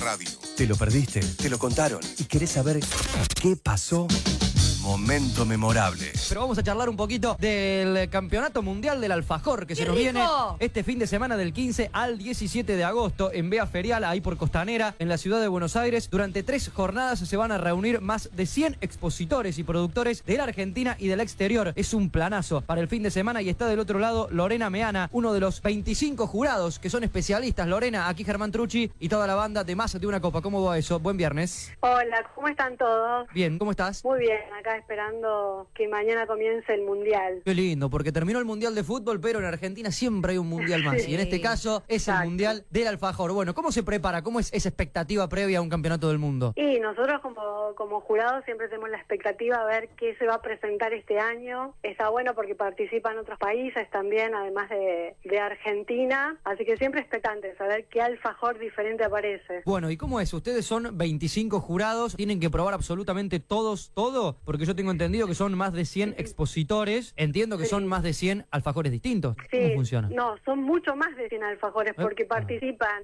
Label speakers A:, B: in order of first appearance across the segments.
A: radio.
B: ¿Te lo perdiste? ¿Te lo contaron? ¿Y querés saber qué pasó? Momento memorable.
C: Pero vamos a charlar un poquito del Campeonato Mundial del Alfajor que se nos viene este fin de semana del 15 al 17 de agosto en Vía Ferial, ahí por Costanera, en la ciudad de Buenos Aires. Durante 3 jornadas se van a reunir más de 100 expositores y productores de la Argentina y del exterior. Es un planazo para el fin de semana y está del otro lado Lorena Meana, uno de los 25 jurados que son especialistas. Lorena, aquí Germán Trucci y toda la banda de Más de una Copa. ¿Cómo va eso? Buen viernes.
D: Hola, ¿cómo están todos?
C: Bien, ¿cómo estás?
D: Muy bien, acá esperando que mañana comience el Mundial.
C: Qué lindo, porque terminó el Mundial de Fútbol, pero en Argentina siempre hay un Mundial más.
D: Sí.
C: Y en este caso es el Mundial del Alfajor. Bueno, ¿cómo se prepara? ¿Cómo es esa expectativa previa a un campeonato del mundo?
D: Y nosotros como jurados siempre tenemos la expectativa a ver qué se va a presentar este año. Está bueno porque participan otros países también, además de Argentina. Así que siempre expectantes a ver qué alfajor diferente aparece.
C: Bueno, ¿y cómo es? Ustedes son 25 jurados, tienen que probar absolutamente todos todo, porque yo tengo entendido que son más de 100 expositores, entiendo que son más de 100 alfajores distintos. ¿Cómo funciona?
D: No, son mucho más de 100 alfajores porque participan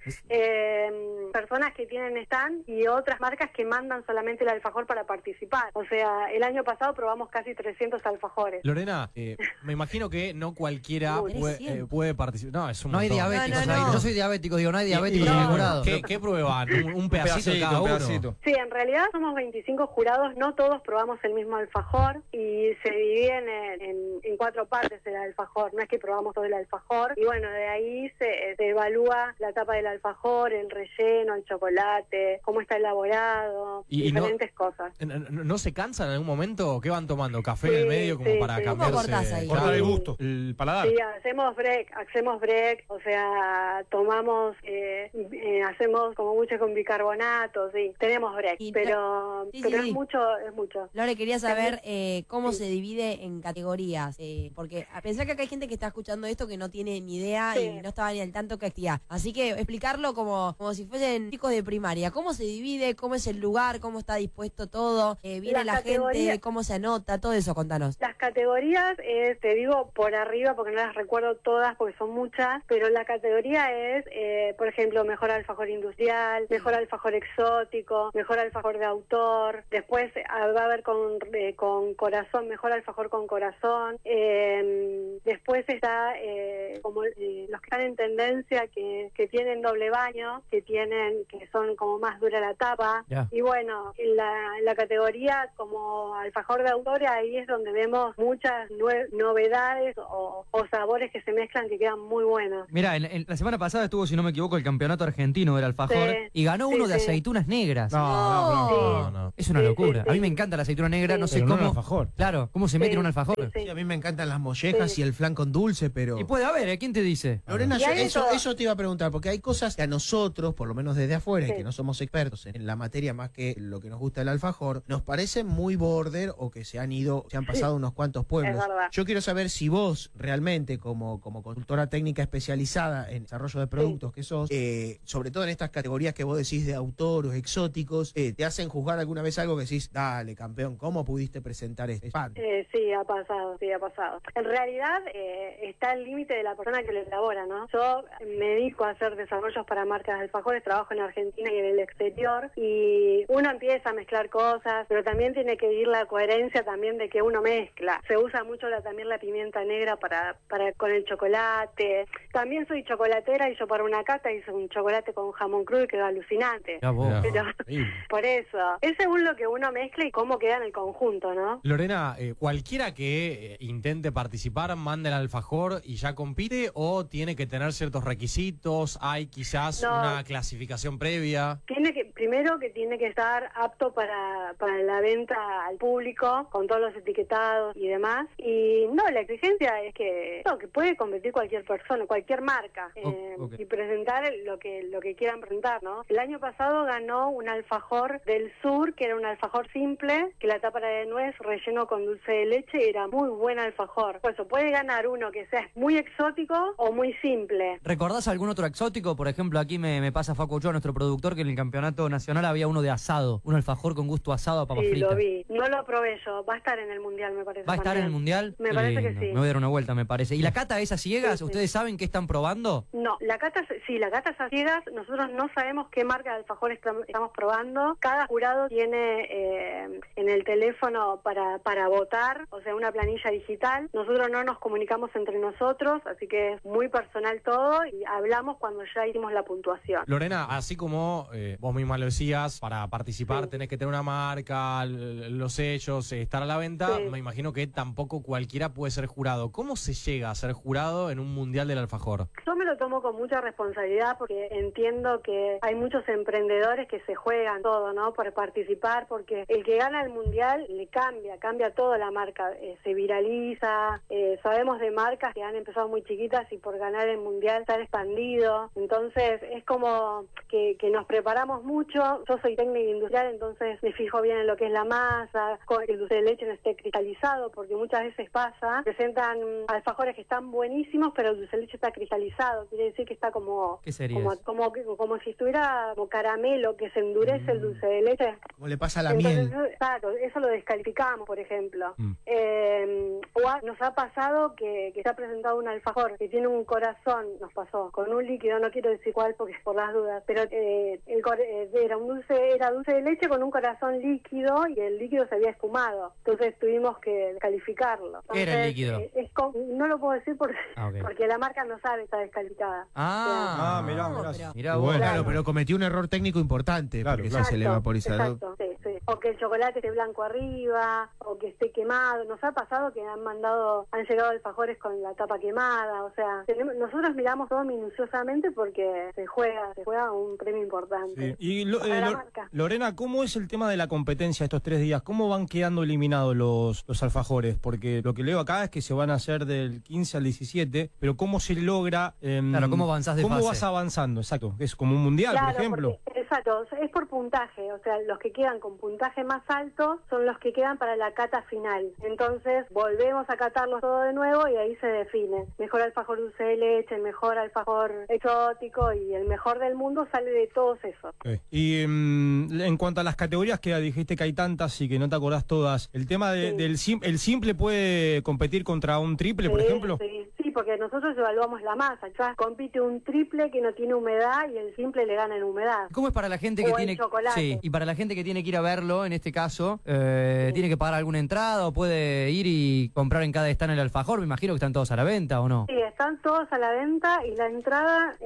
D: personas que tienen stand y otras marcas que mandan solamente el alfajor para participar. O sea, el año pasado probamos casi 300 alfajores.
E: Lorena, me imagino que no cualquiera puede participar. No, es un montón.
C: Hay diabéticos ahí. Yo soy diabético, digo, no hay diabéticos
E: en
C: el jurado.
E: ¿Qué prueban? ¿Un pedacito cada uno?
D: Sí, en realidad somos 25 jurados, no todos probamos el mismo alfajor y se dividen en 4 partes el alfajor, no es que probamos todo el alfajor. Y bueno, de ahí se evalúa la tapa del alfajor, el relleno, el chocolate, cómo está elaborado, diferentes cosas.
E: ¿No se cansan en algún momento? ¿Qué van tomando? ¿Café en el medio como para cambiarse?
F: ¿Cómo cortás ahí?
G: Cortar el gusto, el paladar.
D: Sí, hacemos break, o sea, tomamos, hacemos como mucho con bicarbonato, sí, tenemos break, pero es mucho.
F: Lore, quería saber cómo se divide en categorías, porque a pensar que acá hay gente que está escuchando esto que no tiene ni idea y no estaba ni al tanto que actividad. Así que explicarlo como si fuesen chicos de primaria. ¿Cómo se divide? ¿Cómo es el lugar? ¿Cómo está dispuesto todo? ¿Viene la gente? ¿Cómo se anota? Todo eso, contanos.
D: Las categorías, te digo por arriba porque no las recuerdo todas porque son muchas, pero la categoría es, por ejemplo, mejor alfajor industrial, mejor alfajor exótico, mejor alfajor de autor, después va a haber con corazón, mejor alfajor con corazón, después está como los que están en tendencia que tienen doble baño, que son como más dura la tapa, y bueno, en la categoría como alfajor de autor, ahí es donde vemos muchas novedades o sabores que se mezclan que quedan muy buenos.
C: Mira, en la semana pasada estuvo, si no me equivoco, el campeonato argentino del alfajor y ganó uno de aceitunas negras.
E: No.
C: Es una locura. A mí me encanta la aceituna negra, no sé
G: Pero
C: cómo.
G: no en alfajor.
C: Claro, cómo se mete en un alfajor.
H: Sí, a mí me encantan las mollejas y el flan con dulce, pero...
C: Y puede haber, ¿quién te dice?
H: Lorena,
D: Y
H: eso te iba a preguntar, porque hay cosas que a nosotros, por lo menos desde afuera, que no somos expertos en la materia más que lo que nos gusta el alfajor, nos parecen muy border o que se han pasado unos cuantos pueblos.
D: Es verdad.
H: Yo quiero saber si vos realmente, como consultora técnica especializada en desarrollo de productos que sos, sobre todo en estas categorías que vos decís de autor o exóticos, ¿te hacen juzgar alguna vez algo que decís, dale, campeón, ¿cómo pudiste presentar este pan?
D: Sí, ha pasado. En realidad está el límite de la persona que lo elabora, ¿no? Yo me dedico a hacer desarrollos para marcas de alfajores, trabajo en Argentina y en el exterior, y uno empieza a mezclar cosas, pero también tiene que ir la coherencia también de que uno mezcla. Se usa mucho también la pimienta negra para con el chocolate. También soy chocolatera y yo para una cata hice un chocolate con jamón crudo y quedó alucinante. Pero por eso, es según lo que uno mezcla y cómo queda en el conjunto, ¿no?
E: Lorena, ¿cualquiera que intente participar manda el alfajor y ya compite o tiene que tener ciertos requisitos? ¿Hay quizás una clasificación previa?
D: Primero que tiene que estar apto para la venta al público, con todos los etiquetados y demás. Y no, la exigencia es que puede competir cualquier persona, cualquier marca, y presentar lo que quieran presentar, ¿no? El año pasado ganó un alfajor del sur, que era un alfajor simple, que la tapa era de nuez, relleno con dulce de leche, y era muy buen alfajor. Por eso puede ganar uno que sea muy exótico o muy simple.
C: ¿Recordás algún otro exótico? Por ejemplo, aquí me pasa Facu Ochoa, nuestro productor, que en el campeonato Nacional había uno de asado, un alfajor con gusto asado a papa
D: Sí,
C: frita.
D: lo vi. No lo probé yo. Va a estar en el Mundial, me parece.
C: ¿Va a estar en
D: también.
C: el Mundial?
D: Me
C: Qué
D: parece que
C: lindo.
D: sí.
C: Me voy a dar una vuelta, me parece. ¿Y la cata es a ciegas?
D: Sí, sí.
C: ¿Ustedes saben qué están probando?
D: No, la cata es a ciegas. Nosotros no sabemos qué marca de alfajor estamos probando. Cada jurado tiene en el teléfono para votar, o sea, una planilla digital. Nosotros no nos comunicamos entre nosotros, así que es muy personal todo y hablamos cuando ya hicimos la puntuación.
E: Lorena, así como vos misma lo decías, para participar
D: Sí.
E: tenés que tener una marca, los sellos, estar a la venta.
D: Sí.
E: Me imagino que tampoco cualquiera puede ser jurado. ¿Cómo se llega a ser jurado en un mundial del alfajor?
D: Yo me lo tomo con mucha responsabilidad porque entiendo que hay muchos emprendedores que se juegan todo, ¿no? Por participar, porque el que gana el mundial le cambia todo la marca, se viraliza, sabemos de marcas que han empezado muy chiquitas y por ganar el mundial se han expandido, entonces es como que nos preparamos mucho. Yo soy técnica industrial, entonces me fijo bien en lo que es la masa, que el dulce de leche no esté cristalizado, porque muchas veces pasa, presentan alfajores que están buenísimos, pero el dulce de leche está cristalizado, quiere decir que está como
C: ¿Qué sería
D: como,
C: eso?
D: como si estuviera como caramelo, que se endurece el dulce de leche.
H: Como le pasa a la
D: Entonces,
H: miel.
D: claro, eso lo descalificamos, por ejemplo. Nos ha pasado que se ha presentado un alfajor que tiene un corazón, nos pasó, con un líquido, no quiero decir cuál porque es por las dudas, pero era dulce de leche con un corazón líquido y el líquido se había espumado. Entonces tuvimos que descalificarlo.
C: ¿Qué era el líquido?
D: No lo puedo decir porque,
C: Ah, ok.
D: porque la marca no sabe, está descalificada.
C: Mirá
F: pero-
C: Mirá vos.
H: Claro, pero cometió un error técnico importante,
A: Claro,
H: porque
A: claro.
H: se le vaporizó.
D: Exacto, sí. O que el chocolate esté blanco arriba, o que esté quemado. Nos ha pasado que han llegado alfajores con la tapa quemada, o sea, nosotros miramos todo minuciosamente porque se juega un premio importante.
A: Sí. Y
D: Para la marca.
A: Lorena, ¿cómo es el tema de la competencia estos 3 días? ¿Cómo van quedando eliminados los alfajores? Porque lo que leo acá es que se van a hacer del 15 al 17, pero ¿cómo se logra?
C: Claro, ¿cómo avanzás de
A: ¿Cómo
C: fase?
A: vas avanzando? Exacto. Es como un mundial, por ejemplo.
D: Exacto, es por puntaje, o sea, los que quedan con puntaje más alto son los que quedan para la cata final. Entonces volvemos a catarlos todo de nuevo y ahí se define. Mejor alfajor dulce de leche, mejor alfajor exótico y el mejor del mundo sale de todos esos.
A: Ok. Y en cuanto a las categorías que dijiste que hay tantas y que no te acordás todas, el tema
D: Sí.
A: el simple puede competir contra un triple, por
D: Sí,
A: ejemplo.
D: Sí, porque nosotros evaluamos la masa. Ya compite un triple que no tiene humedad y el simple le gana en humedad.
C: ¿Cómo es para la gente que
D: O el
C: tiene
D: chocolate.
C: sí, y para la gente que tiene que ir a verlo, en este caso, tiene que pagar alguna entrada o puede ir y comprar en cada stand el alfajor? Me imagino que están todos a la venta, ¿o no?
D: Sí, están todos a la venta y la entrada,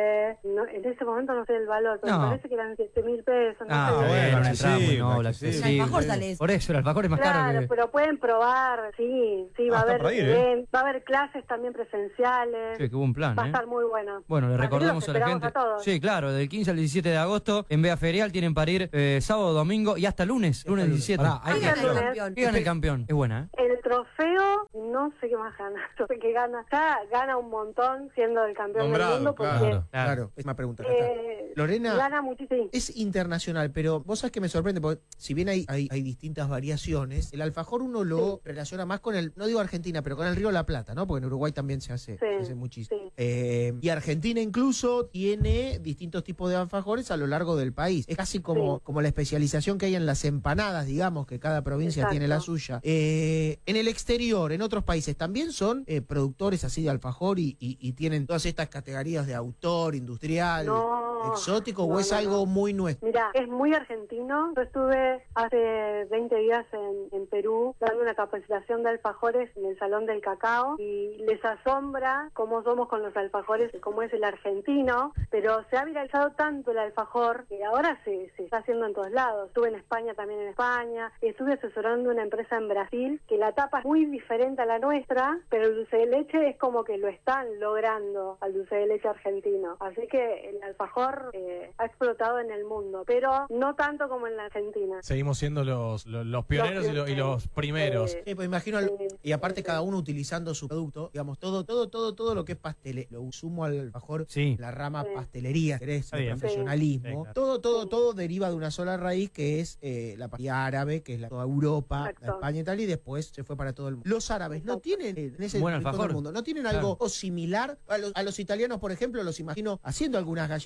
D: en ese momento no sé el valor, pero
C: No.
D: me parece que eran 7.000 pesos. No
C: Ah,
D: sé.
C: bueno,
A: bueno,
C: una entrada muy
A: accesible,
C: noble,
A: accesible.
C: accesible.
F: El alfajor sale eso.
C: Por eso, el alfajor es más
D: Claro,
C: caro que...
D: pero pueden probar, sí, va a
A: está
D: haber
A: para ir, ¿eh?
D: va a haber clases también presenciales.
C: Sí, qué buen plan,
D: Va a
C: ¿eh?
D: estar muy bueno.
C: Bueno, le
D: Así que
C: recordemos
D: los
C: a la
D: esperamos
C: gente.
D: todos.
C: Sí, claro, del 15 al 17 de agosto en Vea Ferial tienen para ir sábado, domingo y hasta lunes, lunes 17.
E: Pará, hay
F: ¿Quién
E: que-
F: gana el
D: lunes.
F: campeón?
C: ¿Qué gana el campeón? Es buena, ¿eh?
D: El trofeo, no sé qué más gana. Yo sé que gana. Ya gana un montón siendo el campeón
A: Nombrado,
D: del mundo porque
E: claro.
H: Claro, es una pregunta. Acá está. Lorena,
D: gana muchísimo.
H: es internacional, pero vos sabés que me sorprende, porque si bien hay distintas variaciones, el alfajor uno lo relaciona más con el, no digo Argentina, pero con el Río de la Plata, ¿no? Porque en Uruguay también se hace muchísimo.
D: Sí.
H: Y Argentina incluso tiene distintos tipos de alfajores a lo largo del país. Es casi como la especialización que hay en las empanadas, digamos, que cada provincia
D: Exacto.
H: tiene la suya. En el exterior, en otros países, ¿también son productores así de alfajor y tienen todas estas categorías de autor, industrial,
D: No,
H: exótico, o
D: no,
H: es
D: no,
H: algo
D: no.
H: muy nuestro?
D: Mira, es muy argentino. Yo estuve hace 20 días en Perú dando una capacitación de alfajores en el Salón del Cacao y les asombra cómo somos con los alfajores, cómo es el argentino, pero se ha viralizado tanto el alfajor que ahora se está haciendo en todos lados. Estuve en España, también en España, estuve asesorando una empresa en Brasil que la tapa es muy diferente a la nuestra, pero el dulce de leche es como que lo están logrando al dulce de leche argentino. Así que el alfajor ha explotado en el mundo, pero no tanto como en la Argentina.
E: Seguimos siendo los pioneros y los primeros.
H: Pues imagino, y aparte cada uno utilizando su producto, digamos, todo lo que es lo sumo al alfajor,
C: Sí.
H: la rama
D: Sí.
H: pastelería, ¿querés?
C: Está
H: El
C: bien.
H: profesionalismo,
A: Sí, claro.
H: todo deriva de una sola raíz que es la pastelería árabe, que es toda Europa, la
D: Exacto.
H: España y tal, y después se fue para todo el mundo. Los árabes no tienen, en ese
C: Buen
H: rincón
C: alfajor.
H: del mundo, no tienen
C: Claro.
H: algo similar a los italianos, por ejemplo, los imagino haciendo algunas galletitas,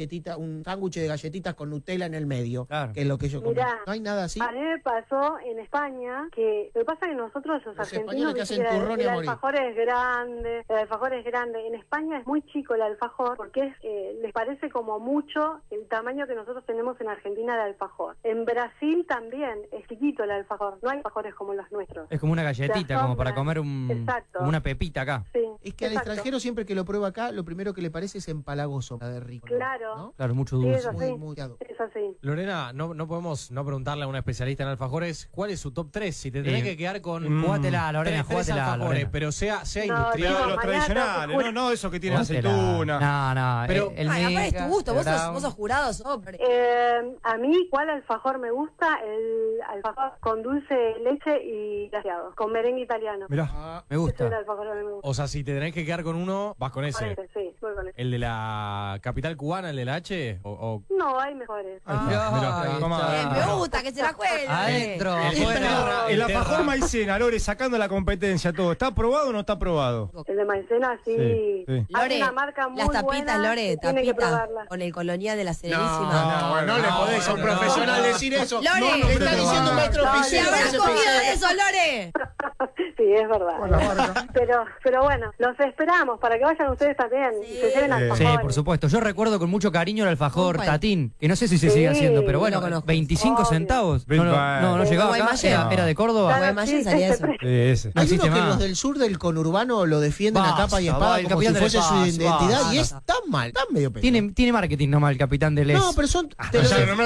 H: un sándwich de galletitas con Nutella en el medio,
C: Claro.
H: que es lo que yo como.
D: Mirá,
H: ¿No hay nada así?
D: a mí me pasó en España que lo que pasa es que nosotros los argentinos
H: españoles que
D: viste
H: hacen turrón y
D: el
H: a morir.
D: alfajor es grande, el alfajor es grande. En España es muy chico el alfajor porque les parece como mucho el tamaño que nosotros tenemos en Argentina de alfajor. En Brasil también es chiquito el alfajor, no hay alfajores como los nuestros.
C: Es como una galletita, como para comer
D: Exacto.
C: como una pepita acá.
D: Sí,
H: Es que al
D: exacto.
H: extranjero siempre que lo prueba acá, lo primero que le parece es empalagoso, la de rico.
D: Claro.
H: ¿no?
C: Claro, mucho
D: Sí,
C: dulce.
D: eso sí.
H: Muy
D: Es así.
E: Lorena, no podemos no preguntarle a una especialista en alfajores cuál es su top 3. Si te tenés que quedar con
C: Jugátela, Lorena,
E: tres
C: jugátela,
E: alfajores,
C: Lorena.
E: pero sea
D: No,
E: industrial.
D: no,
A: Los
D: mañana
A: tradicionales,
D: te juro.
A: no esos que tienen
C: Jugátela.
A: aceituna.
C: No,
E: Pero-
C: el
F: Ay, aparte es
C: mega,
F: tu gusto,
C: el
F: vos
C: brown.
F: sos jurado, sobre.
D: A mí, ¿cuál alfajor me gusta? El alfajor con dulce de leche y glaseado, con merengue italiano.
A: Mirá.
C: Me
D: Ese
C: gusta.
D: es el alfajor que a mí me gusta.
E: O sea, si te tenés que quedar con uno, vas con
D: Con
E: ese.
D: ese, sí, voy con ese.
E: ¿El de la capital cubana, el de la H? O
D: No, hay mejores.
A: Ahí está, mirá,
C: ahí
A: toma.
C: está.
F: Me gusta que se la juegue.
C: Adentro.
A: El alfajor maicena, Lore, sacando la competencia, todo. ¿Está aprobado o no está aprobado?
D: El de maicena, sí.
A: Sí, sí.
D: Hay
F: Lore,
D: una marca muy
F: las tapitas,
D: buena
F: Lore,
D: que tiene que
F: tapitas
D: probarla.
F: con el colonial de la Serenísima.
H: No le podés a un profesional decir eso.
F: Lore,
H: No, le está diciendo un maestro
D: No,
F: ¡Se
H: oficial.
F: habrás comido de eso, Lore!
D: Sí, es verdad. Pero bueno, los esperamos para que vayan ustedes también y se lleven
C: Sí,
D: alfajores.
C: por supuesto. Yo recuerdo con mucho cariño el alfajor
F: ¿Cuál?
C: Tatín, que no sé si se
D: Sí,
C: sigue haciendo, pero bueno,
F: no lo conozco.
C: 25
D: Obvio.
C: centavos. No llegaba acá.
F: Guaymallén.
C: Era de Córdoba.
D: Claro,
F: Guaymallén
D: sí,
F: salía eso.
A: Ese.
C: No
H: Hay
C: existe
H: uno que
C: más.
H: los del sur del conurbano lo defienden a
C: Basta,
H: capa y
C: va,
H: espada
C: el
H: como si
C: capitán
H: fuese
C: del
H: su
C: Paz,
H: identidad
C: basta.
H: y es tan mal, tan medio pedo.
C: Tiene marketing nomás el capitán del
H: No, pero son... te lo-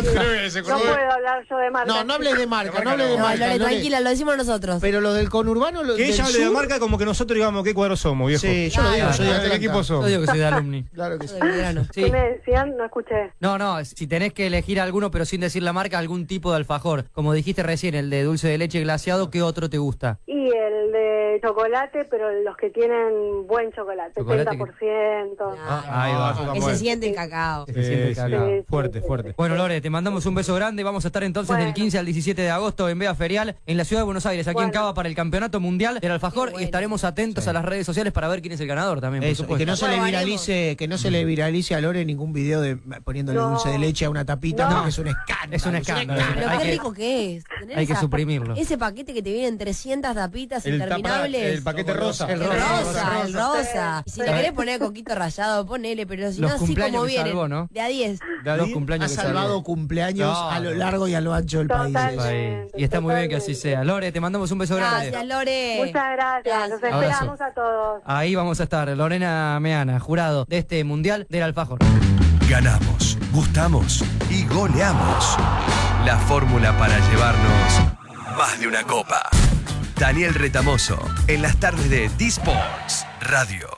D: No puedo hablar yo de marca.
H: No hables de marca, no hables de
F: No,
H: marca.
F: Lore,
H: Lore.
F: tranquila, lo decimos nosotros.
H: Pero los del conurbano, los
A: Que
H: del
A: ella hable de
H: sur-
A: marca como que nosotros digamos qué cuadro somos, viejo.
H: Sí, yo lo digo, soy de
A: ¿De
H: Atlanta.
A: qué equipo
C: Yo
A: somos?
C: digo que soy de alumni.
H: Claro que sí.
F: De Belgrano.
C: Sí.
D: ¿Qué me decían? No escuché.
C: No, si tenés que elegir alguno, pero sin decir la marca, algún tipo de alfajor. Como dijiste recién, el de dulce de leche glaseado, ¿qué otro te gusta?
D: Y el de chocolate, pero los que tienen buen chocolate,
C: Chocolate
D: 70%.
C: Ahí va.
A: eso está
F: Que
A: bueno.
F: se siente el cacao.
C: Se siente el cacao.
D: Sí,
A: Fuerte,
D: sí,
A: fuerte.
C: Bueno, Lore, te mandamos un beso grande. Vamos a estar entonces
D: Bueno.
C: del 15 al 17 de agosto en Vea Ferial, en la ciudad de Buenos Aires, aquí en
D: Bueno.
C: Cava, para el Campeonato Mundial del Alfajor.
F: Qué bueno.
C: Y estaremos atentos a las redes sociales para ver quién es el ganador también, por
H: Eso, y
C: supuesto.
H: que no se le
F: Bueno,
H: viralice, que no se le viralice a Lore ningún video de poniéndole
D: No.
H: dulce de leche a una tapita,
D: No.
H: porque es un escándalo.
C: Es un escándalo.
F: Pero
C: Hay
F: qué
C: que-
F: rico que es. Tener
C: hay que suprimirlo.
F: Ese paquete que te vienen 300 tapitas
A: El
F: interminables.
A: el paquete rosa.
C: El
F: El
C: rosa,
F: rosa, el rosa. Y si le
C: Sí.
F: querés poner coquito rallado, ponele, pero si
C: Los
F: no, así
C: cumpleaños
F: como
C: que
F: vienen.
C: salvó, ¿no?
F: De a 10.
C: Los cumpleaños
H: Ha
C: que
H: salvado
C: salvó.
H: cumpleaños
C: No,
H: a lo
C: no.
H: largo y a lo ancho del país.
D: Totalmente.
C: Y está muy bien que así sea. Lore, te mandamos un beso grande.
F: Gracias, Lore.
D: Muchas gracias. Los
C: Abrazo.
D: esperamos a todos.
C: Ahí vamos a estar, Lorena Meana, jurado de este Mundial del Alfajor.
B: Ganamos, gustamos y goleamos. La fórmula para llevarnos más de una copa. Daniel Retamoso en las tardes de D-Sports Radio.